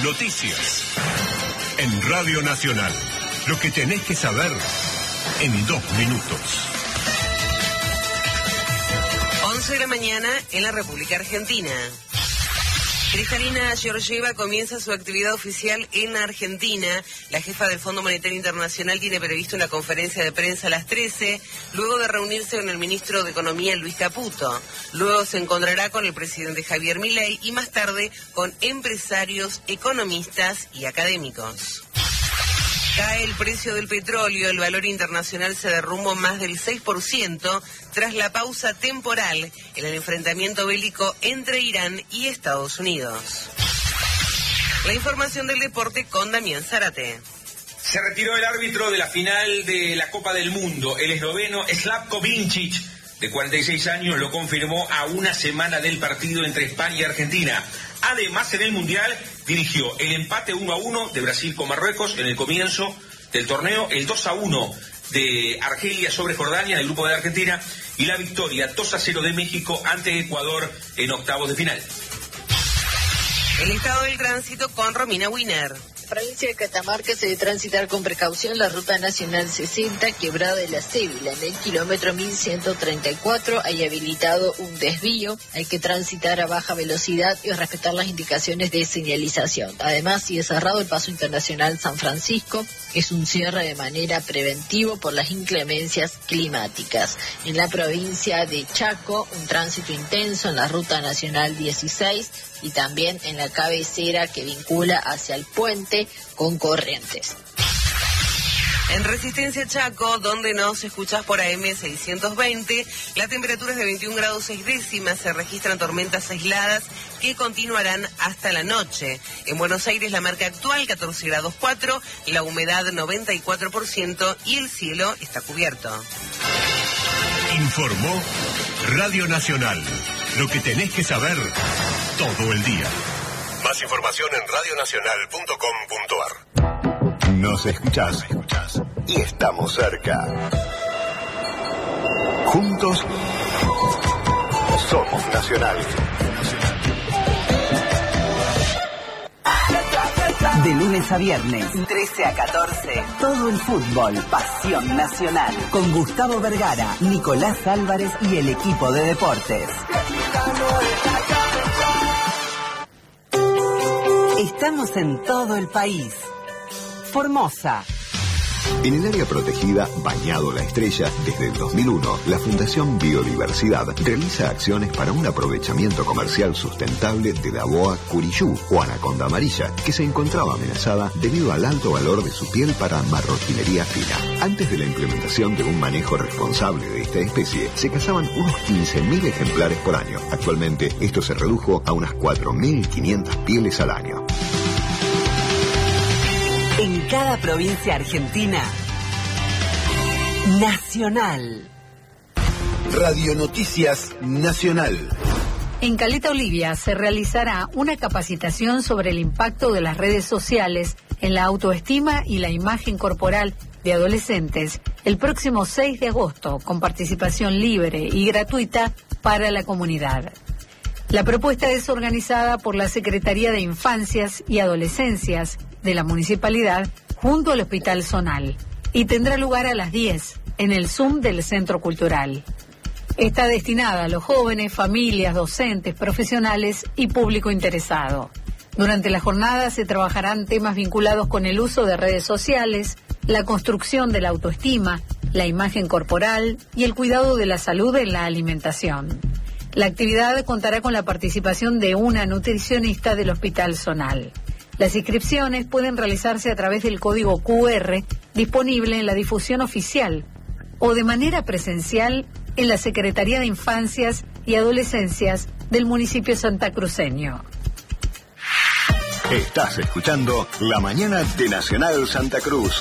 Noticias. En Radio Nacional. Lo que tenés que saber en 2 minutos. 11 de la mañana en la República Argentina. Kristalina Georgieva comienza su actividad oficial en Argentina. La jefa del Fondo Monetario Internacional tiene previsto una conferencia de prensa a las 13, luego de reunirse con el ministro de Economía, Luis Caputo. Luego se encontrará con el presidente Javier Milei y más tarde con empresarios, economistas y académicos. Cae el precio del petróleo, el valor internacional se derrumbó más del 6% tras la pausa temporal en el enfrentamiento bélico entre Irán y Estados Unidos. La información del deporte con Damián Zárate. Se retiró el árbitro de la final de la Copa del Mundo, el esloveno Slavko Vincic, de 46 años, lo confirmó a una semana del partido entre España y Argentina. Además, en el Mundial dirigió el empate 1-1 de Brasil con Marruecos en el comienzo del torneo, el 2-1 de Argelia sobre Jordania en el grupo de Argentina y la victoria 2-0 de México ante Ecuador en octavos de final. El estado del tránsito con Romina Winer. Provincia de Catamarca se debe transitar con precaución la ruta nacional 60, Quebrada de la Cébila. En el kilómetro 1134 hay habilitado un desvío. Hay que transitar a baja velocidad y respetar las indicaciones de señalización. Además, sigue cerrado el paso internacional San Francisco. Es un cierre de manera preventiva por las inclemencias climáticas. En la provincia de Chaco, un tránsito intenso en la ruta nacional 16 y también en la cabecera que vincula hacia el puente con Corrientes. En Resistencia Chaco, donde nos escuchás por AM 620, la temperatura es de 21 grados 6 décimas, se registran tormentas aisladas que continuarán hasta la noche. En Buenos Aires la marca actual 14 grados 4, la humedad 94% y el cielo está cubierto. Informó Radio Nacional. Lo que tenés que saber todo el día. Más información en radionacional.com.ar. Nos escuchás y estamos cerca. Juntos somos Nacional. De lunes a viernes, 13 a 14, todo el fútbol, pasión nacional. Con Gustavo Vergara, Nicolás Álvarez y el equipo de deportes. Estamos en todo el país. Formosa. En el área protegida Bañado La Estrella, desde el 2001, la Fundación Biodiversidad realiza acciones para un aprovechamiento comercial sustentable de la boa curiyú o anaconda amarilla, que se encontraba amenazada debido al alto valor de su piel para marroquinería fina. Antes de la implementación de un manejo responsable de esta especie, se cazaban unos 15.000 ejemplares por año. Actualmente, esto se redujo a unas 4.500 pieles al año. En cada provincia argentina, Nacional. Radio Noticias Nacional. En Caleta Olivia se realizará una capacitación sobre el impacto de las redes sociales en la autoestima y la imagen corporal de adolescentes el próximo 6 de agosto, con participación libre y gratuita para la comunidad. La propuesta es organizada por la Secretaría de Infancias y Adolescencias de la Municipalidad junto al Hospital Zonal y tendrá lugar a las 10 en el Zoom del Centro Cultural. Está destinada a los jóvenes, familias, docentes, profesionales y público interesado. Durante la jornada se trabajarán temas vinculados con el uso de redes sociales, la construcción de la autoestima, la imagen corporal y el cuidado de la salud en la alimentación. La actividad contará con la participación de una nutricionista del Hospital Zonal. Las inscripciones pueden realizarse a través del código QR disponible en la difusión oficial o de manera presencial en la Secretaría de Infancias y Adolescencias del municipio santacruceño. Estás escuchando La Mañana de Nacional Santa Cruz.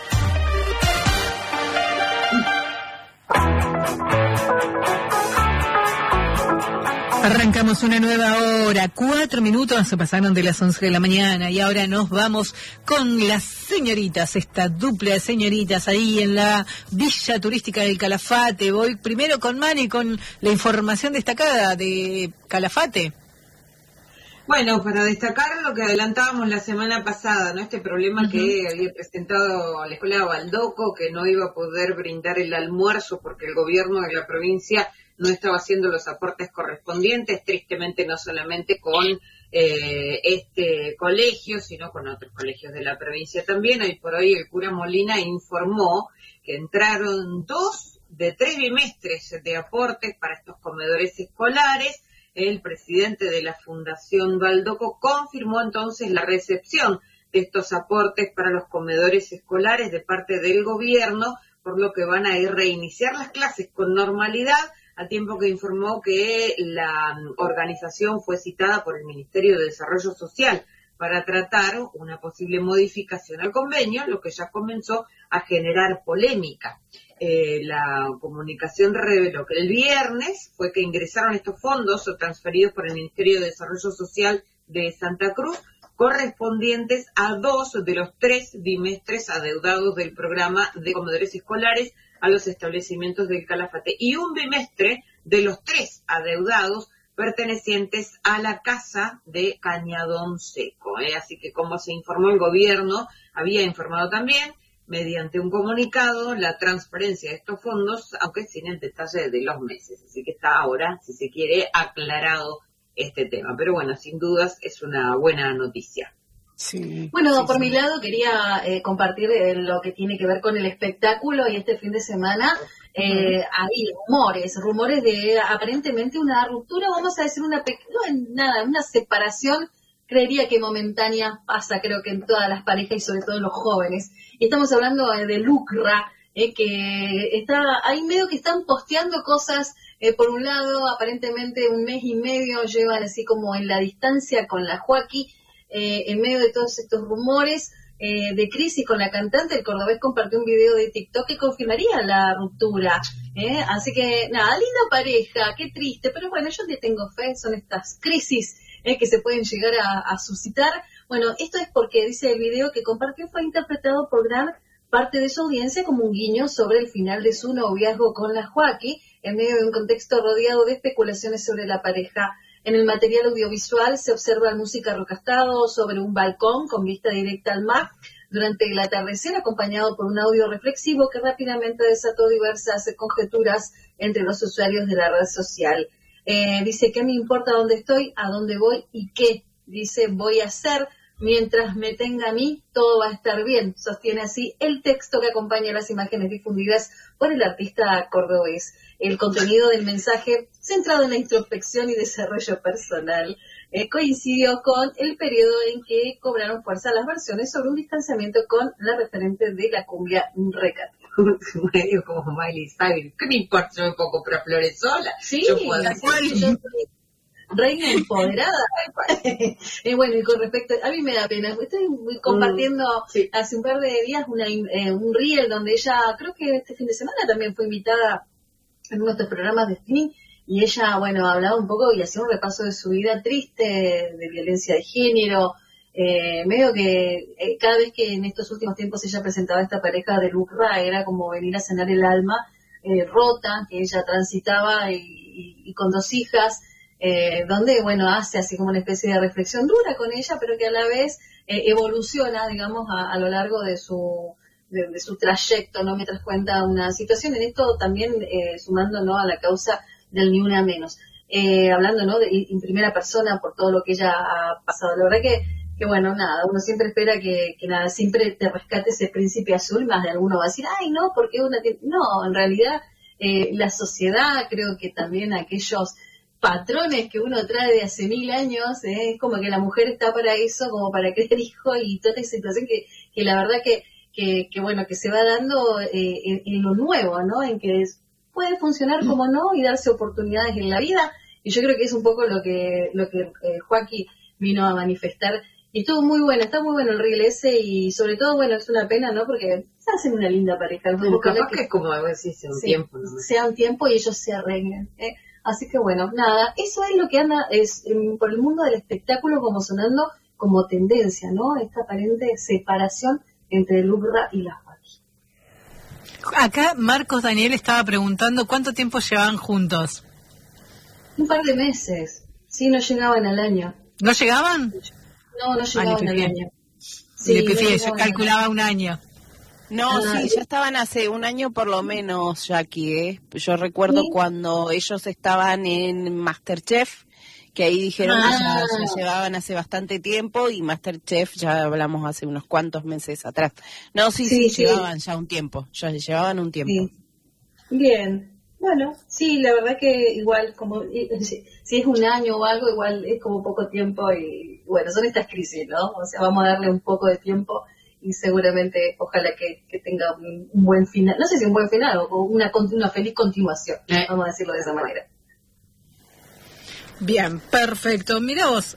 Arrancamos una nueva hora, 4 minutos se pasaron de las 11 de la mañana y ahora nos vamos con las señoritas, esta dupla de señoritas ahí en la Villa Turística del Calafate. Voy primero con Mani con la información destacada de Calafate. Bueno, para destacar lo que adelantábamos la semana pasada, ¿no? Este problema que había presentado la Escuela Baldoco, que no iba a poder brindar el almuerzo porque el gobierno de la provincia no estaba haciendo los aportes correspondientes, tristemente no solamente con este colegio, sino con otros colegios de la provincia también. Hoy por hoy el cura Molina informó que entraron 2 de 3 bimestres de aportes para estos comedores escolares. El presidente de la Fundación Baldoco confirmó entonces la recepción de estos aportes para los comedores escolares de parte del gobierno, por lo que van a reiniciar las clases con normalidad, al tiempo que informó que la organización fue citada por el Ministerio de Desarrollo Social para tratar una posible modificación al convenio, lo que ya comenzó a generar polémica. La comunicación reveló que el viernes fue que ingresaron estos fondos transferidos por el Ministerio de Desarrollo Social de Santa Cruz, correspondientes a 2 de los 3 bimestres adeudados del programa de comedores escolares a los establecimientos del Calafate, y un bimestre de los 3 adeudados pertenecientes a la Casa de Cañadón Seco. Así que, como se informó, el gobierno había informado también, mediante un comunicado, la transferencia de estos fondos, aunque sin el detalle de los meses. Así que está ahora, si se quiere, aclarado este tema. Pero bueno, sin dudas es una buena noticia. Sí. Bueno, por mi lado quería compartir lo que tiene que ver con el espectáculo, y este fin de semana hay rumores de aparentemente una ruptura, vamos a decir una separación, creería que momentánea, pasa creo que en todas las parejas y sobre todo en los jóvenes. Y estamos hablando de Lucra, que está ahí medio que están posteando cosas. Por un lado, aparentemente 1 mes y medio llevan así como en la distancia con la Joaquí, en medio de todos estos rumores de crisis con la cantante. El cordobés compartió un video de TikTok que confirmaría la ruptura. Así que, nada, linda pareja, qué triste, pero bueno, yo le tengo fe, son estas crisis que se pueden llegar a suscitar. Bueno, esto es porque, dice el video que compartió, fue interpretado por gran parte de su audiencia como un guiño sobre el final de su noviazgo con la Joaquí, en medio de un contexto rodeado de especulaciones sobre la pareja. En el material audiovisual se observa al músico recostado sobre un balcón con vista directa al mar durante el atardecer, acompañado por un audio reflexivo que rápidamente desató diversas conjeturas entre los usuarios de la red social. Dice, ¿qué me importa dónde estoy, a dónde voy y qué? Dice, voy a hacer, mientras me tenga a mí, todo va a estar bien. Sostiene así el texto que acompaña las imágenes difundidas por el artista cordobés. El contenido del mensaje, centrado en la introspección y desarrollo personal, coincidió con el periodo en que cobraron fuerza las versiones sobre un distanciamiento con la referente de la cumbia recatera. Medio como Miley Cyrus. ¿Qué me importa? Yo me puedo comprar flores sola. Sí, yo soy reina empoderada. Bueno, y con respecto, a mí me da pena, estoy compartiendo hace un par de días un reel donde ella, creo que este fin de semana también fue invitada en uno de estos programas de streaming, y ella, bueno, hablaba un poco y hacía un repaso de su vida triste, de violencia de género, medio que cada vez que en estos últimos tiempos ella presentaba esta pareja de Lucra, era como venir a sanar el alma rota que ella transitaba, y con 2 hijas, donde, bueno, hace así como una especie de reflexión dura con ella, pero que a la vez evoluciona, digamos, a lo largo de su trayecto, ¿no? Mientras cuenta una situación, en esto también sumando, ¿no?, a la causa del Ni Una Menos. Hablando, ¿no?, en primera persona por todo lo que ella ha pasado. La verdad que bueno, nada, uno siempre espera que nada, siempre te rescate ese príncipe azul, más de alguno va a decir, ay, no, porque no, en realidad la sociedad, creo que también aquellos patrones que uno trae de hace 1000 años, es como que la mujer está para eso, como para crear hijos, y toda esta situación que la verdad que bueno, que se va dando en lo nuevo, ¿no? En que puede funcionar como no y darse oportunidades en la vida. Y yo creo que es un poco lo que Joaquín vino a manifestar. Y estuvo muy bueno, está muy bueno el reel ese, y sobre todo, bueno, es una pena, ¿no? Porque se hacen una linda pareja. Capaz que es como a ver si sea un tiempo, ¿no? Sea un tiempo y ellos se arreglen, Así que bueno, nada, eso es lo que anda por el mundo del espectáculo como sonando como tendencia, ¿no? Esta aparente separación entre Lucra y la Joaquín. Acá Marcos Daniel estaba preguntando cuánto tiempo llevaban juntos. Un par de meses, sí, no llegaban al año. ¿No llegaban? No llegaban al año. Sí, le pifié, yo calculaba un año. No, sí, ya estaban hace un año por lo menos, Jackie, ¿eh? Yo recuerdo cuando ellos estaban en MasterChef, que ahí dijeron que ya llevaban hace bastante tiempo, y MasterChef ya hablamos hace unos cuantos meses atrás. No, sí, llevaban ya un tiempo, llevaban un tiempo. Sí. Bien, bueno, sí, la verdad que igual, como si es un año o algo, igual es como poco tiempo, y bueno, son estas crisis, ¿no? O sea, vamos a darle un poco de tiempo y seguramente ojalá que tenga un buen final, no sé si un buen final o una feliz continuación, vamos a decirlo de esa manera. Bien, perfecto. Mira vos,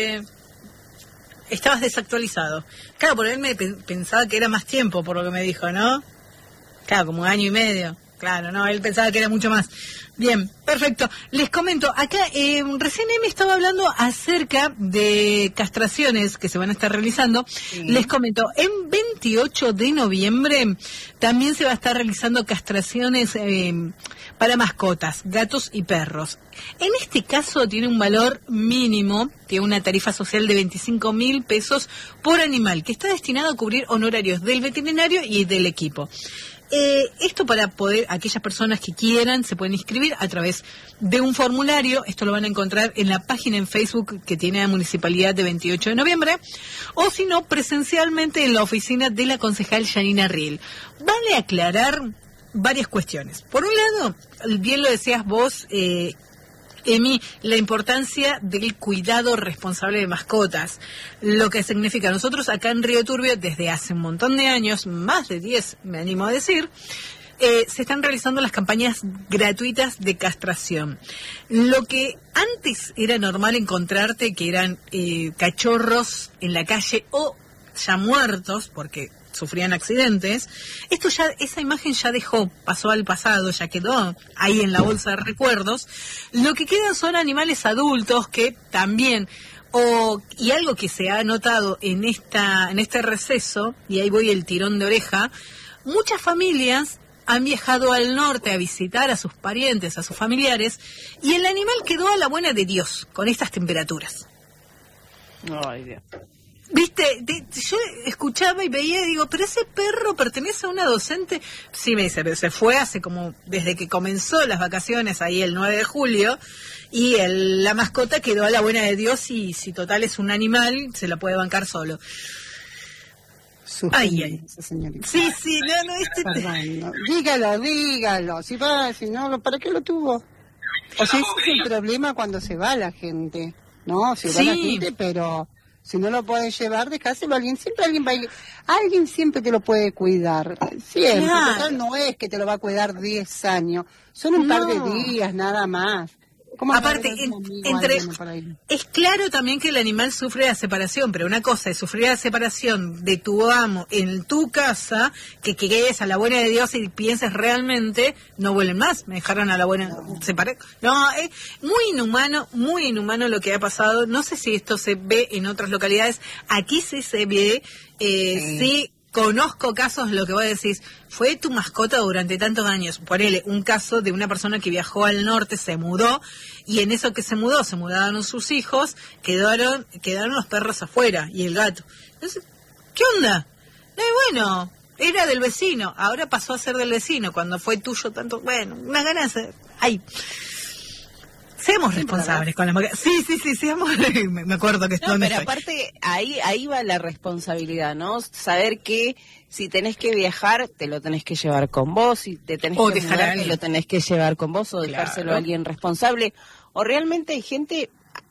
estabas desactualizado. Claro, por él me pensaba que era más tiempo, por lo que me dijo, ¿no? Claro, como un año y medio. Claro, no, él pensaba que era mucho más. Bien, perfecto. Les comento, acá recién me estaba hablando acerca de castraciones que se van a estar realizando. Sí. Les comento, en 28 de noviembre también se va a estar realizando castraciones para mascotas, gatos y perros. En este caso tiene un valor mínimo, tiene una tarifa social de 25.000 pesos por animal, que está destinado a cubrir honorarios del veterinario y del equipo. Esto para poder, aquellas personas que quieran, se pueden inscribir a través de un formulario. Esto lo van a encontrar en la página en Facebook que tiene la Municipalidad de 28 de noviembre, o si no, presencialmente en la oficina de la concejal Yanina Riel. Vale aclarar varias cuestiones. Por un lado, bien lo decías vos, Emi, la importancia del cuidado responsable de mascotas, lo que significa nosotros acá en Río Turbio desde hace un montón de años, más de 10 me animo a decir, se están realizando las campañas gratuitas de castración. Lo que antes era normal encontrarte, que eran cachorros en la calle o ya muertos, porque sufrían accidentes, esa imagen ya pasó al pasado, ya quedó ahí en la bolsa de recuerdos. Lo que quedan son animales adultos que también, y algo que se ha notado en este receso, y ahí voy el tirón de oreja, muchas familias han viajado al norte a visitar a sus parientes, a sus familiares, y el animal quedó a la buena de Dios con estas temperaturas. Ay, Dios. Viste, yo escuchaba y veía y digo, pero ese perro pertenece a una docente. Sí, me dice, pero se fue hace como, desde que comenzó las vacaciones ahí el 9 de julio, y la mascota quedó a la buena de Dios, y si total es un animal, se la puede bancar solo. Ay. Señorita. Sí, no, Perdón, no. Dígalo. Si no, ¿para qué lo tuvo? O sea, ese es el problema cuando se va la gente, ¿no? Se va la gente, pero si no lo puedes llevar, dejáselo a alguien. Siempre alguien siempre te lo puede cuidar. Siempre. Claro. Total, no es que te lo va a cuidar 10 años. Son un par de días nada más. Aparte, es claro también que el animal sufre la separación, pero una cosa es sufrir la separación de tu amo en tu casa, que quedes a la buena de Dios y pienses realmente, no vuelven más, me dejaron a la buena, separé. No, es muy inhumano lo que ha pasado. No sé si esto se ve en otras localidades, aquí sí se ve, sí. Conozco casos, lo que vos decís, fue tu mascota durante tantos años. Ponele un caso de una persona que viajó al norte, se mudó, y en eso que se mudaron sus hijos, quedaron los perros afuera y el gato. Entonces, ¿qué onda? Bueno, era del vecino, ahora pasó a ser del vecino, cuando fue tuyo tanto, bueno, unas ganas, ay. Seamos responsables con la mascota. Sí, seamos, me acuerdo que no, pero aparte, ahí va la responsabilidad, ¿no? Saber que si tenés que viajar, te lo tenés que llevar con vos, si te tenés que mudar, te lo tenés que llevar con vos, o dejárselo a alguien responsable. O realmente hay gente,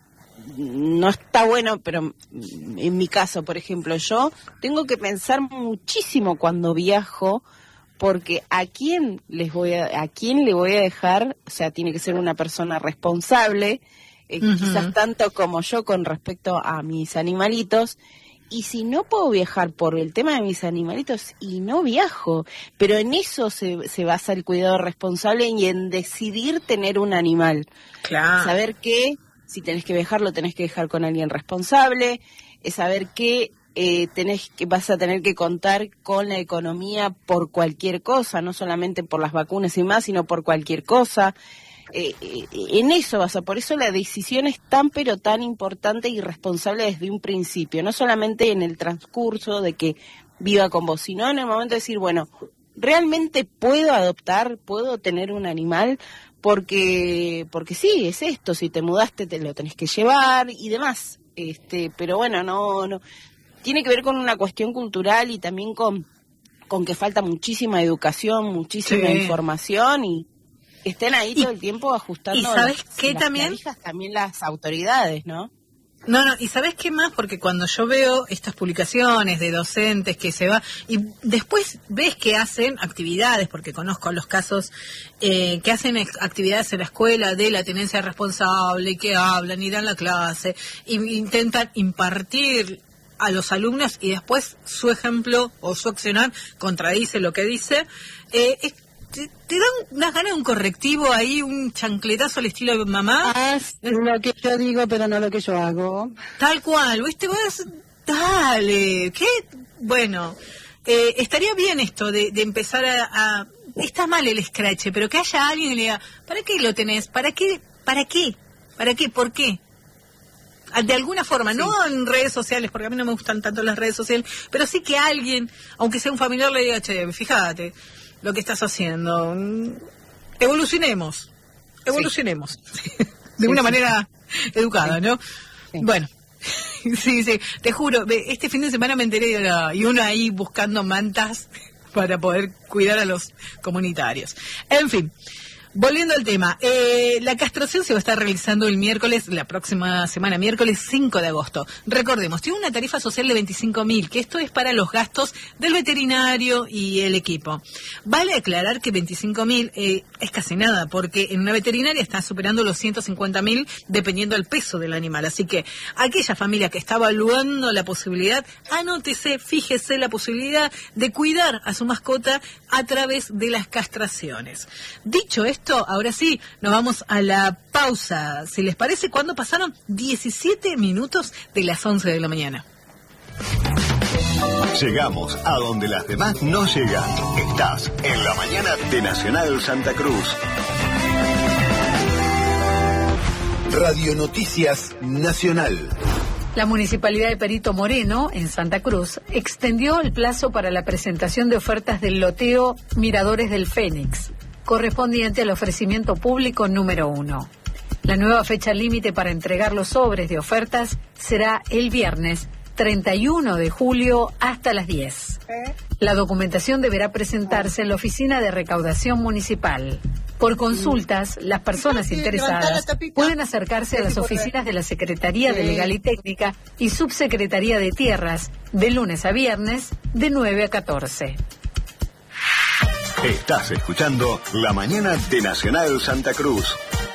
no está bueno, pero en mi caso, por ejemplo, yo tengo que pensar muchísimo cuando viajo, porque ¿a quién le voy a dejar? O sea, tiene que ser una persona responsable, quizás tanto como yo con respecto a mis animalitos. Y si no puedo viajar por el tema de mis animalitos, y no viajo, pero en eso se basa el cuidado responsable y en decidir tener un animal. Claro. Saber que si tenés que viajar, lo tenés que dejar con alguien responsable, es saber que vas a tener que contar con la economía por cualquier cosa, no solamente por las vacunas y más, sino por cualquier cosa. en eso basa. Por eso la decisión es tan pero tan importante y responsable desde un principio, no solamente en el transcurso de que viva con vos, sino en el momento de decir, bueno, ¿realmente puedo adoptar, puedo tener un animal? Porque sí, es esto, si te mudaste te lo tenés que llevar y demás. Pero bueno, no tiene que ver con una cuestión cultural y también con que falta muchísima educación, muchísima información y estén ahí todo el tiempo ajustando. ¿Y sabes qué también? También las autoridades, ¿no? No, ¿y sabes qué más? Porque cuando yo veo estas publicaciones de docentes que se va, y después ves que hacen actividades, porque conozco los casos que hacen actividades en la escuela de la tenencia responsable, que hablan y dan la clase, e intentan impartir a los alumnos y después su ejemplo o su accionar contradice lo que dice, te dan unas ganas de un correctivo ahí, un chancletazo al estilo de mamá. Haz lo que yo digo, pero no lo que yo hago. Tal cual, ¿viste? Dale, ¿qué? Bueno, estaría bien esto de empezar a... Está mal el scratch, pero que haya alguien que le diga, ¿para qué lo tenés? ¿Para qué? ¿Para qué? ¿Para qué? ¿Por qué? De alguna forma, no en redes sociales, porque a mí no me gustan tanto las redes sociales, pero sí que alguien, aunque sea un familiar, le diga, che, fíjate lo que estás haciendo. Evolucionemos. De una manera educada, ¿no? Sí. Bueno, sí, te juro, este fin de semana me enteré y uno ahí buscando mantas para poder cuidar a los comunitarios. En fin. Volviendo al tema, la castración se va a estar realizando el miércoles, la próxima semana, miércoles 5 de agosto. Recordemos, tiene una tarifa social de 25.000, que esto es para los gastos del veterinario y el equipo. Vale aclarar que 25.000 es casi nada, porque en una veterinaria está superando los 150.000 dependiendo del peso del animal. Así que aquella familia que está evaluando la posibilidad, anótese, fíjese la posibilidad de cuidar a su mascota a través de las castraciones. Dicho esto, ahora sí, nos vamos a la pausa. Si les parece, cuando pasaron 17 minutos de las 11 de la mañana. Llegamos a donde las demás no llegan. Estás en la mañana de Nacional Santa Cruz. Radio Noticias Nacional. La Municipalidad de Perito Moreno, en Santa Cruz, extendió el plazo para la presentación de ofertas del loteo Miradores del Fénix, correspondiente al ofrecimiento público número 1. La nueva fecha límite para entregar los sobres de ofertas será el viernes 31 de julio hasta las 10. La documentación deberá presentarse en la Oficina de Recaudación Municipal. Por consultas, las personas interesadas pueden acercarse a las oficinas de la Secretaría de Legal y Técnica y Subsecretaría de Tierras de lunes a viernes de 9 a 14. Estás escuchando La Mañana de Nacional Santa Cruz.